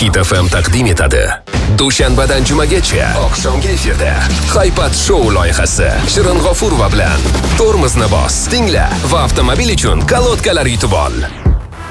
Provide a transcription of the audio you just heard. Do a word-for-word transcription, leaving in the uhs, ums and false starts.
Hit F M taqdim etadi. Dushanbadan jumagacha oqshomgi efirda Haypat Show loyihasi Shirin G'ofurova bilan tormozni bos, tingla va avtomobil uchun kolodkalar yutib ol.